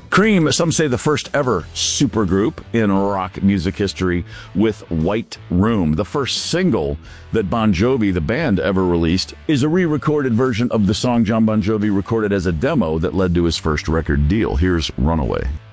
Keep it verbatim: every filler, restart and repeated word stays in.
Cream, some say the first ever supergroup in rock music history with White Room. The first single that Bon Jovi, the band, ever released is a re-recorded version of the song John Bon Jovi recorded as a demo that led to his first record deal. Here's Runaway.